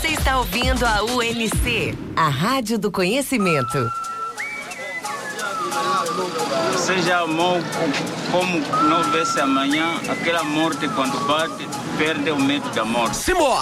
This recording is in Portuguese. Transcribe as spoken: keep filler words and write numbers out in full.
Você está ouvindo a U N C, a Rádio do Conhecimento. Você já amou como não vê-se amanhã, aquela morte quando bate, perde o medo da morte. Simone!